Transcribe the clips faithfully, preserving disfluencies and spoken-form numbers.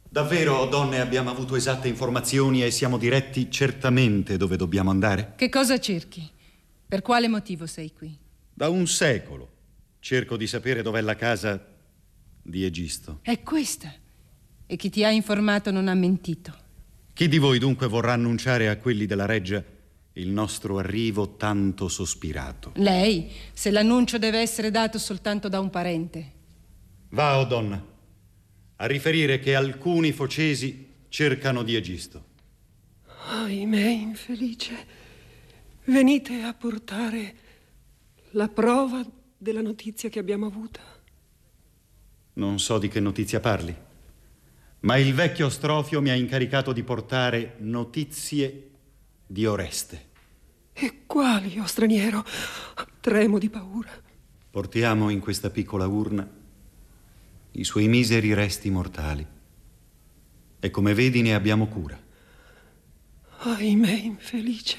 Davvero, donne, abbiamo avuto esatte informazioni e siamo diretti certamente dove dobbiamo andare? Che cosa cerchi? Per quale motivo sei qui? Da un secolo cerco di sapere dov'è la casa di Egisto. È questa. E chi ti ha informato non ha mentito. Chi di voi dunque vorrà annunciare a quelli della reggia il nostro arrivo tanto sospirato? Lei, se l'annuncio deve essere dato soltanto da un parente. Va, o donna, a riferire che alcuni focesi cercano di Egisto. Ahimè, infelice, venite a portare la prova della notizia che abbiamo avuta. Non so di che notizia parli, ma il vecchio Strofio mi ha incaricato di portare notizie di Oreste. E quali, o straniero? Tremo di paura. Portiamo in questa piccola urna i suoi miseri resti mortali. E come vedi ne abbiamo cura. Ahimè, infelice.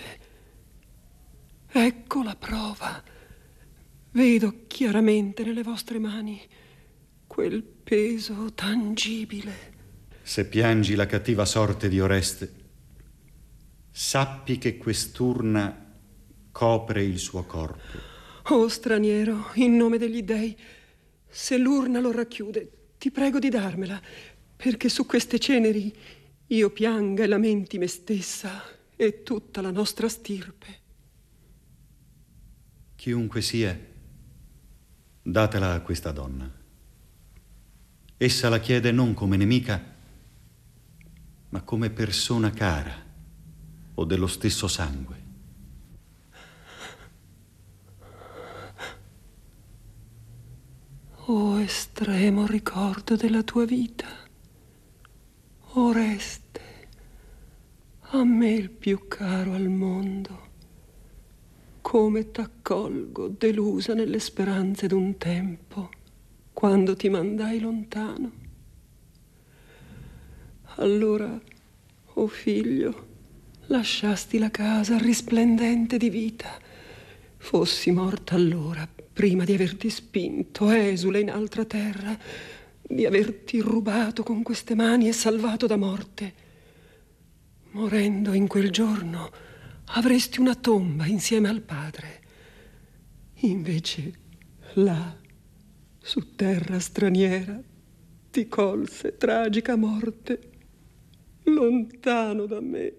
Ecco la prova. Vedo chiaramente nelle vostre mani quel peso tangibile. Se piangi la cattiva sorte di Oreste, sappi che quest'urna copre il suo corpo. Oh straniero, in nome degli dèi, se l'urna lo racchiude, ti prego di darmela, perché su queste ceneri io pianga e lamenti me stessa e tutta la nostra stirpe. Chiunque sia, datela a questa donna. Essa la chiede non come nemica, ma come persona cara o dello stesso sangue. Oh estremo ricordo della tua vita, Oreste, a me il più caro al mondo, come t'accolgo delusa nelle speranze d'un tempo, quando ti mandai lontano. Allora, oh figlio, lasciasti la casa risplendente di vita. Fossi morta allora, prima di averti spinto, esule in altra terra, di averti rubato con queste mani e salvato da morte. Morendo in quel giorno, avresti una tomba insieme al padre. Invece, là, su terra straniera, ti colse tragica morte, lontano da me.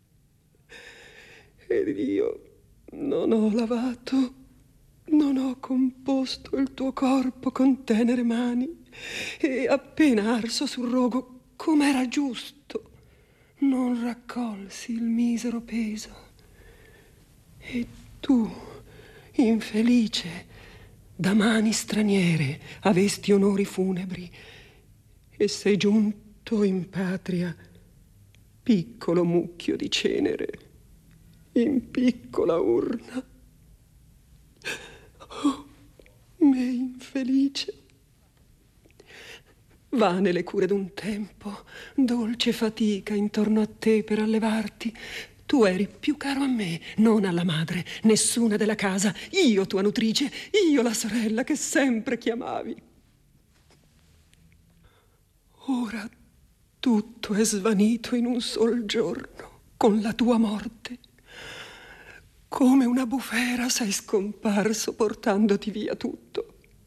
Ed io non ho lavato, non ho composto il tuo corpo con tenere mani, e appena arso sul rogo, com'era giusto, non raccolsi il misero peso. E tu, infelice, da mani straniere avesti onori funebri, e sei giunto in patria piccolo mucchio di cenere in piccola urna. Oh, me infelice. Vane le cure d'un tempo, dolce fatica intorno a te per allevarti. Tu eri più caro a me, non alla madre, nessuna della casa, io tua nutrice, io la sorella che sempre chiamavi. Ora tutto è svanito in un sol giorno, con la tua morte. Come una bufera sei scomparso portandoti via tutto.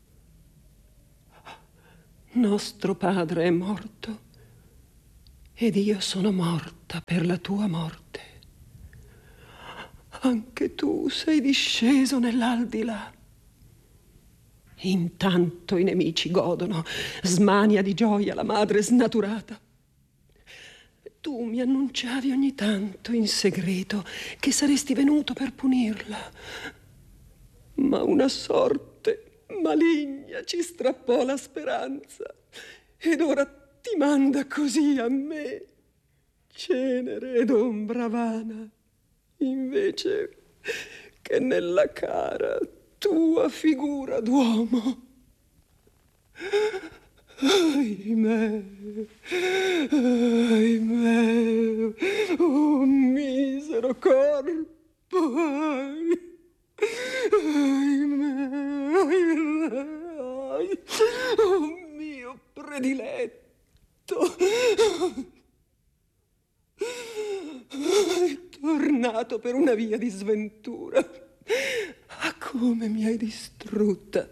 Nostro padre è morto ed io sono morta per la tua morte. Anche tu sei disceso nell'aldilà. Intanto i nemici godono, smania di gioia la madre snaturata. Tu mi annunciavi ogni tanto in segreto che saresti venuto per punirla. Ma una sorte maligna ci strappò la speranza ed ora ti manda così a me, cenere ed ombra vana, invece che nella cara tua figura d'uomo. Ahimè, ahimè, oh misero corpo, ahimè, ahimè, oh mio prediletto, È tornato per una via di sventura. Ah, come mi hai distrutta.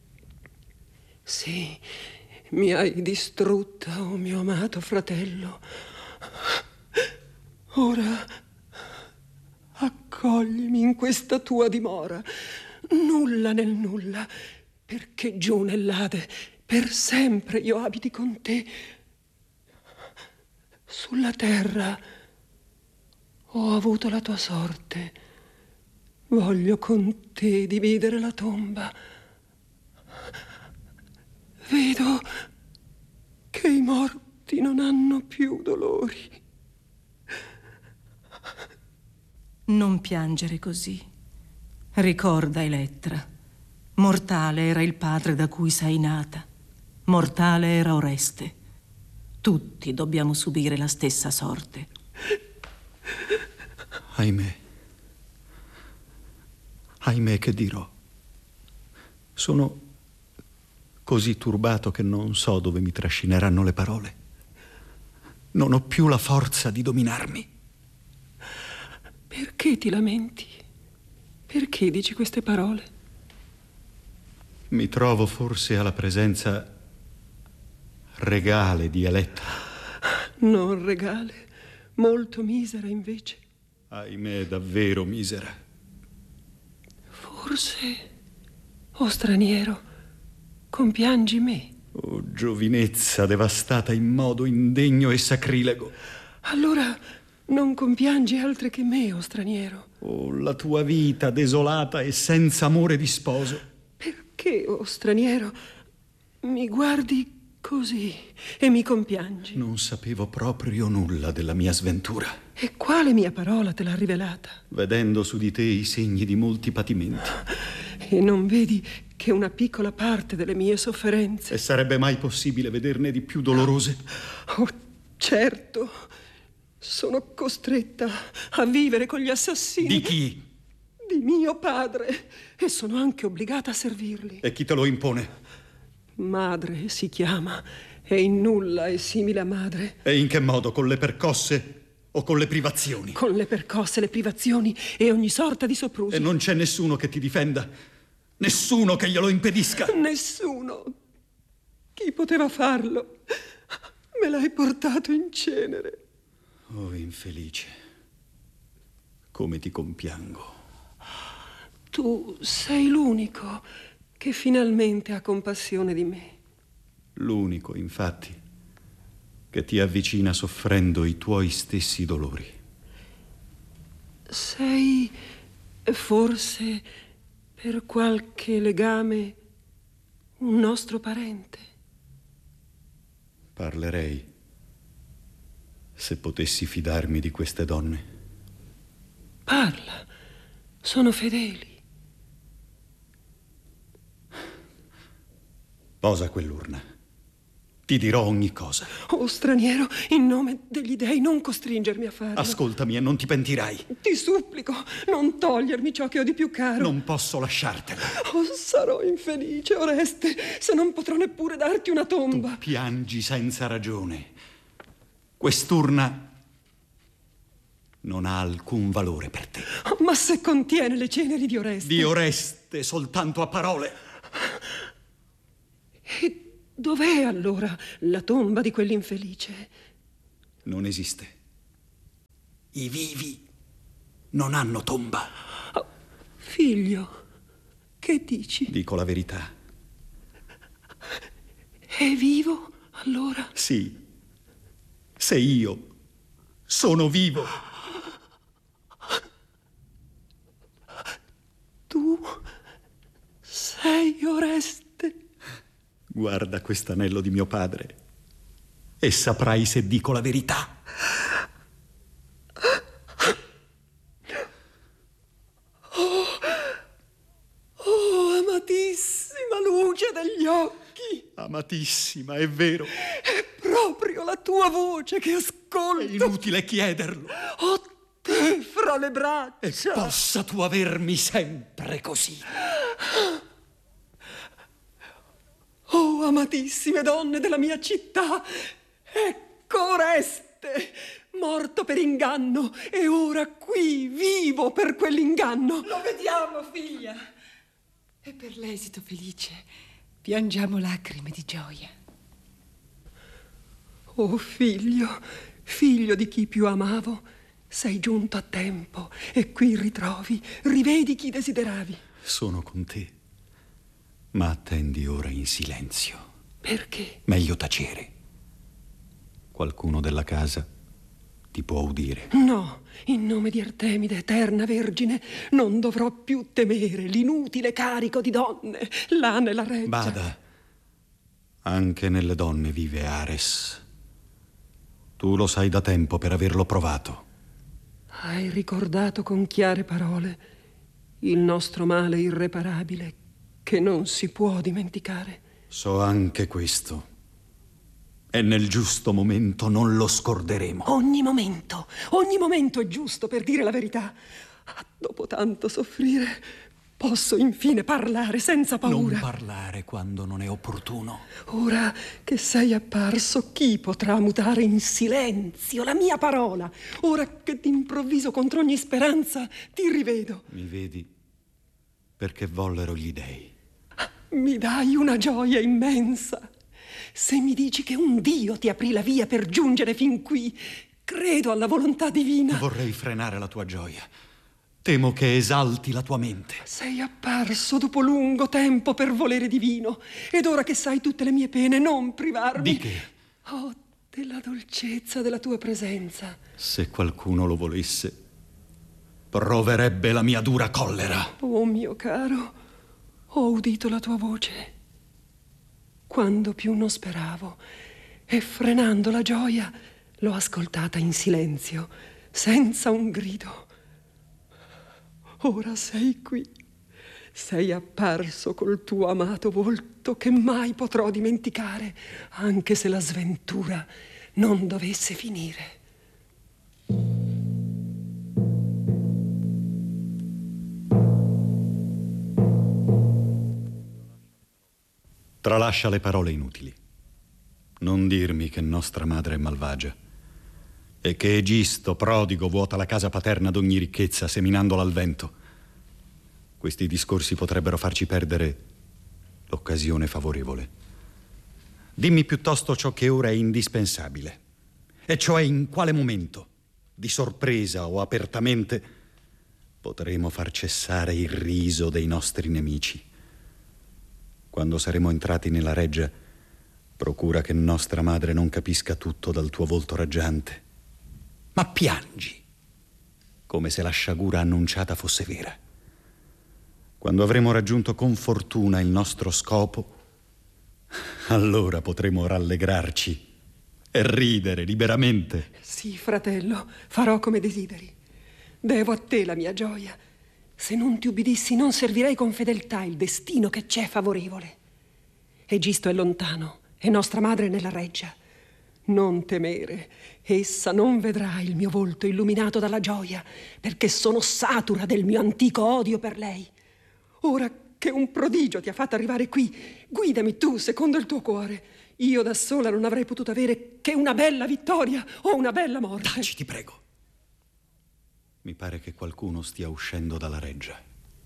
Sì, mi hai distrutta, oh mio amato fratello. Ora accoglimi in questa tua dimora, nulla nel nulla, perché giù nell'Ade per sempre io abiti con te. Sulla terra ho avuto la tua sorte, voglio con te dividere la tomba. Vedo che i morti non hanno più dolori. Non piangere così. Ricorda, Elettra, mortale era il padre da cui sei nata, mortale era Oreste. Tutti dobbiamo subire la stessa sorte. Ahimè. Ahimè, che dirò. Sono così turbato che non so dove mi trascineranno le parole. Non ho più la forza di dominarmi. Perché ti lamenti? Perché dici queste parole? Mi trovo forse alla presenza regale di Elettra. Non regale, molto misera invece. Ahimè, davvero misera. Forse, o straniero, compiangi me. Oh, giovinezza devastata in modo indegno e sacrilego. Allora non compiangi altre che me, o straniero. Oh, la tua vita desolata e senza amore di sposo. Perché, o straniero, mi guardi così e mi compiangi? Non sapevo proprio nulla della mia sventura. E quale mia parola te l'ha rivelata? Vedendo su di te i segni di molti patimenti. E non vedi che una piccola parte delle mie sofferenze? E sarebbe mai possibile vederne di più dolorose? Oh, certo. Sono costretta a vivere con gli assassini. Di chi? Di mio padre. E sono anche obbligata a servirli. E chi te lo impone? Madre si chiama. E in nulla è simile a madre. E in che modo? Con le percosse o con le privazioni? Con le percosse, le privazioni e ogni sorta di soprusi. E non c'è nessuno che ti difenda? Nessuno che glielo impedisca? Nessuno. Chi poteva farlo? Me l'hai portato in cenere. Oh, infelice. Come ti compiango. Tu sei l'unico che finalmente ha compassione di me. L'unico, infatti, che ti avvicina soffrendo i tuoi stessi dolori. Sei forse per qualche legame un nostro parente? Parlerei se potessi fidarmi di queste donne. Parla, sono fedeli. Posa quell'urna. Ti dirò ogni cosa. Oh, straniero, in nome degli dei, non costringermi a farlo. Ascoltami e non ti pentirai. Ti supplico, non togliermi ciò che ho di più caro. Non posso lasciartela. Oh, sarò infelice, Oreste, se non potrò neppure darti una tomba. Tu piangi senza ragione. Quest'urna non ha alcun valore per te. Oh, ma se contiene le ceneri di Oreste. Di Oreste soltanto a parole. E dov'è allora la tomba di quell'infelice? Non esiste. I vivi non hanno tomba. Oh, figlio, che dici? Dico la verità. È vivo allora? Sì. Se io sono vivo. Tu sei Oreste? Guarda quest'anello di mio padre e saprai se dico la verità. Oh, oh, amatissima luce degli occhi. Amatissima, è vero. È proprio la tua voce che ascolto. È inutile chiederlo. Oh, te fra le braccia. E possa tu avermi sempre così. Oh, amatissime donne della mia città, Ecco Oreste, morto per inganno, e ora qui, vivo per quell'inganno. Lo vediamo, figlia. E per l'esito felice piangiamo lacrime di gioia. Oh figlio, figlio di chi più amavo, sei giunto a tempo e qui ritrovi, rivedi chi desideravi. Sono con te, ma attendi ora in silenzio. Perché? Meglio tacere. Qualcuno della casa ti può udire. No, in nome di Artemide, eterna vergine, non dovrò più temere l'inutile carico di donne là nella reggia. Bada, anche nelle donne vive Ares. Tu lo sai da tempo per averlo provato. Hai ricordato con chiare parole il nostro male irreparabile che non si può dimenticare. So anche questo. E nel giusto momento non lo scorderemo. Ogni momento, ogni momento è giusto per dire la verità. Ah, dopo tanto soffrire, posso infine parlare senza paura. Non parlare quando non è opportuno. Ora che sei apparso, chi potrà mutare in silenzio la mia parola? Ora che d'improvviso contro ogni speranza ti rivedo. Mi vedi perché vollero gli dei. Mi dai una gioia immensa. Se mi dici che un Dio ti aprì la via per giungere fin qui, credo alla volontà divina. Vorrei frenare la tua gioia. Temo che esalti la tua mente. Sei apparso dopo lungo tempo per volere divino, ed ora che sai tutte le mie pene, non privarmi. Di che? Oh, della dolcezza della tua presenza. Se qualcuno lo volesse, proverebbe la mia dura collera. Oh mio caro, ho udito la tua voce quando più non speravo, e frenando la gioia l'ho ascoltata in silenzio, senza un grido. Ora sei qui, sei apparso col tuo amato volto che mai potrò dimenticare, anche se la sventura non dovesse finire. Tralascia le parole inutili. Non dirmi che nostra madre è malvagia e che Egisto, prodigo, vuota la casa paterna d'ogni ricchezza, seminandola al vento. Questi discorsi potrebbero farci perdere l'occasione favorevole. Dimmi piuttosto ciò che ora è indispensabile, e cioè in quale momento, di sorpresa o apertamente, potremo far cessare il riso dei nostri nemici. Quando saremo entrati nella reggia, procura che nostra madre non capisca tutto dal tuo volto raggiante, ma piangi, come se la sciagura annunciata fosse vera. Quando avremo raggiunto con fortuna il nostro scopo, allora potremo rallegrarci e ridere liberamente. Sì, fratello, farò come desideri. Devo a te la mia gioia. Se non ti ubbidissi, non servirei con fedeltà il destino che c'è favorevole. Egisto è lontano e nostra madre nella reggia. Non temere, essa non vedrà il mio volto illuminato dalla gioia, perché sono satura del mio antico odio per lei. Ora che un prodigio ti ha fatto arrivare qui, guidami tu secondo il tuo cuore. Io da sola non avrei potuto avere che una bella vittoria o una bella morte. Taci, ti prego. Mi pare che qualcuno stia uscendo dalla reggia.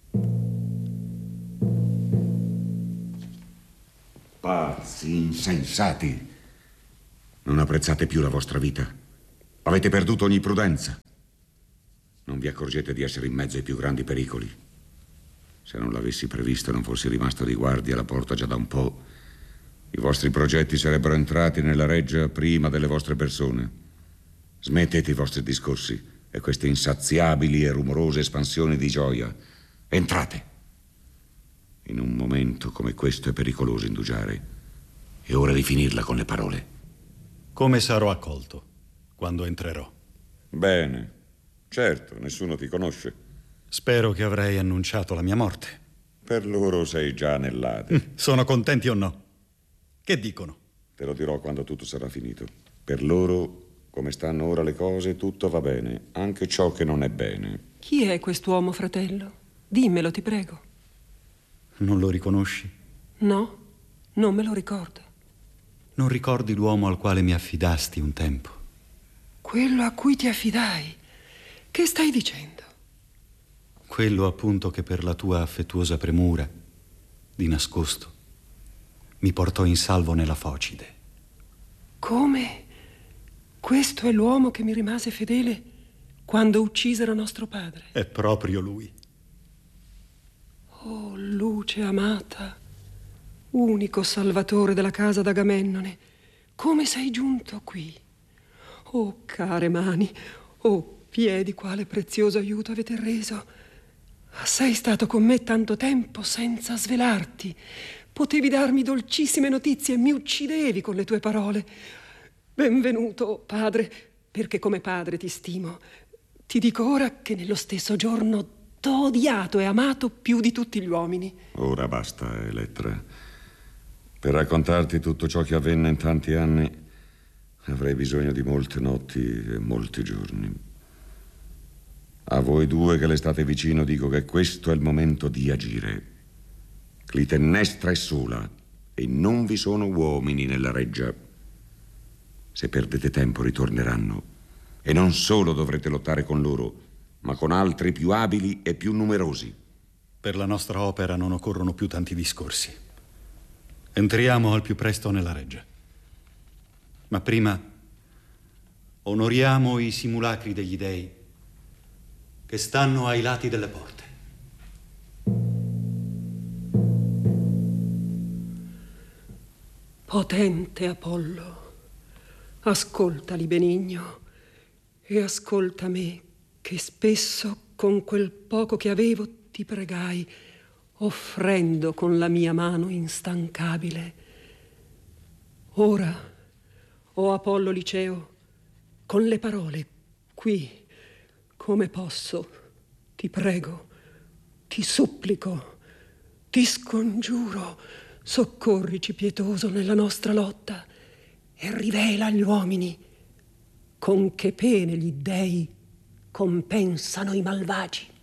Pazzi, insensati. Non apprezzate più la vostra vita. Avete perduto ogni prudenza. Non vi accorgete di essere in mezzo ai più grandi pericoli. Se non l'avessi previsto e non fossi rimasto di guardia alla porta già da un po', i vostri progetti sarebbero entrati nella reggia prima delle vostre persone. Smettete i vostri discorsi e queste insaziabili e rumorose espansioni di gioia. Entrate. In un momento come questo è pericoloso indugiare. È ora di finirla con le parole. Come sarò accolto quando entrerò? Bene. Certo, nessuno ti conosce. Spero che avrei annunciato la mia morte. Per loro sei già nell'Ade. Sono contenti o no? Che dicono? Te lo dirò quando tutto sarà finito. Per loro, come stanno ora le cose, tutto va bene, anche ciò che non è bene. Chi è quest'uomo, fratello? Dimmelo, ti prego. Non lo riconosci? No, non me lo ricordo. Non ricordi l'uomo al quale mi affidasti un tempo? Quello a cui ti affidai? Che stai dicendo? Quello appunto che per la tua affettuosa premura, di nascosto, mi portò in salvo nella Focide. Come? Questo è l'uomo che mi rimase fedele quando uccisero nostro padre? È proprio lui. Oh, luce amata, unico salvatore della casa d'Agamennone, come sei giunto qui? Oh, care mani, oh, piedi, quale prezioso aiuto avete reso. Sei stato con me tanto tempo senza svelarti. Potevi darmi dolcissime notizie e mi uccidevi con le tue parole. Benvenuto, padre, perché come padre ti stimo. Ti dico ora che nello stesso giorno t'ho odiato e amato più di tutti gli uomini. Ora basta, Elettra. Per raccontarti tutto ciò che avvenne in tanti anni avrei bisogno di molte notti e molti giorni. A voi due che le state vicino dico che questo è il momento di agire. Clitennestra è sola e non vi sono uomini nella reggia. Se perdete tempo ritorneranno e non solo dovrete lottare con loro, ma con altri più abili e più numerosi. Per la nostra opera non occorrono più tanti discorsi. Entriamo al più presto nella reggia. Ma prima onoriamo i simulacri degli dei che stanno ai lati delle porte. Potente Apollo, ascoltali benigno e ascolta me, che spesso con quel poco che avevo ti pregai, offrendo con la mia mano instancabile. Ora, o Apollo Liceo, con le parole qui, come posso, ti prego, ti supplico, ti scongiuro, soccorrici pietoso nella nostra lotta e rivela agli uomini con che pene gli dèi compensano i malvagi.